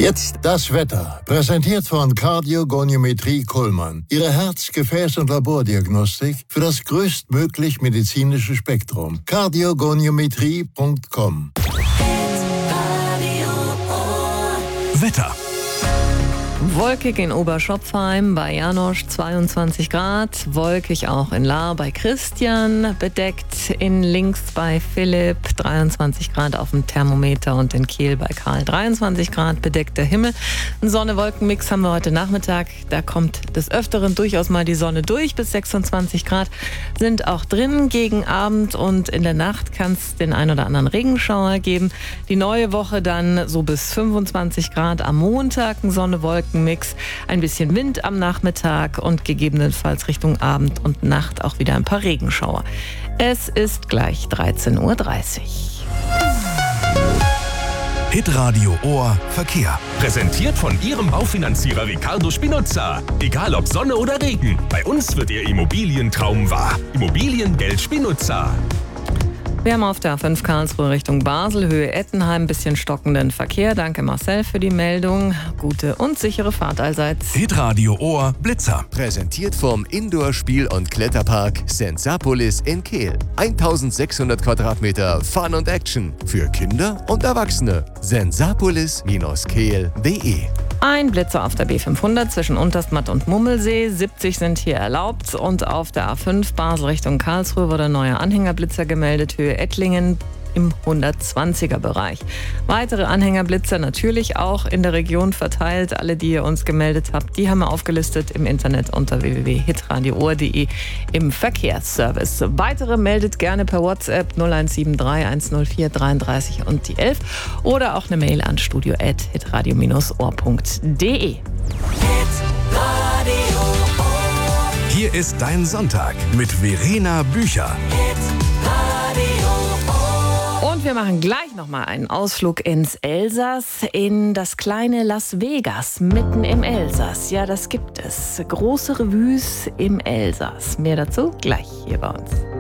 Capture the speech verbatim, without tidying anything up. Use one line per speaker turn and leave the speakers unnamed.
Jetzt das Wetter, präsentiert von Kardiogoniometrie Kuhlmann. Ihre Herz-, Gefäß- und Labordiagnostik für das größtmöglich medizinische Spektrum. kardiogoniometrie punkt com.
Wetter.
Wolkig in Oberschopfheim bei Janosch zweiundzwanzig Grad, wolkig auch in Lahr bei Christian, bedeckt in Links bei Philipp dreiundzwanzig Grad auf dem Thermometer und in Kehl bei Karl dreiundzwanzig Grad, bedeckter Himmel. Ein Sonne-Wolken-Mix haben wir heute Nachmittag, da kommt des Öfteren durchaus mal die Sonne durch, bis sechsundzwanzig Grad sind auch drin. Gegen Abend und in der Nacht kann es den ein oder anderen Regenschauer geben. Die neue Woche dann so bis fünfundzwanzig Grad am Montag, ein Sonne-Wolken Mix, ein bisschen Wind am Nachmittag und gegebenenfalls Richtung Abend und Nacht auch wieder ein paar Regenschauer. Es ist gleich dreizehn Uhr dreißig.
Hitradio Ohr Verkehr.
Präsentiert von Ihrem Baufinanzierer Ricardo Spinuzza. Egal ob Sonne oder Regen, bei uns wird Ihr Immobilientraum wahr. Immobiliengeld Spinuzza.
Wir haben auf der A fünf Karlsruhe Richtung Basel, Höhe Ettenheim, ein bisschen stockenden Verkehr. Danke Marcel für die Meldung. Gute und sichere Fahrt allseits.
Hitradio Ohr Blitzer.
Präsentiert vom Indoor-Spiel- und Kletterpark Sensapolis in Kehl. eintausendsechshundert Quadratmeter Fun und Action für Kinder und Erwachsene. sensapolis Bindestrich kehl punkt de.
Ein Blitzer auf der B fünfhundert zwischen Untersmatt und Mummelsee. siebzig sind hier erlaubt. Und auf der A fünf Basel Richtung Karlsruhe wurde ein neuer Anhängerblitzer gemeldet. Höhe Ettlingen im hundertzwanziger Bereich. Weitere Anhängerblitzer natürlich auch in der Region verteilt. Alle, die ihr uns gemeldet habt, die haben wir aufgelistet im Internet unter w w w punkt hitradio ohr punkt de im Verkehrsservice. Weitere meldet gerne per WhatsApp null eins sieben drei eins null vier dreiunddreißig und die elf oder auch eine Mail an studio at hitradio ohr punkt de.
Hier ist dein Sonntag mit Verena Bücher.
Und wir machen gleich nochmal einen Ausflug ins Elsass, in das kleine Las Vegas, mitten im Elsass. Ja, das gibt es. Große Revues im Elsass. Mehr dazu gleich hier bei uns.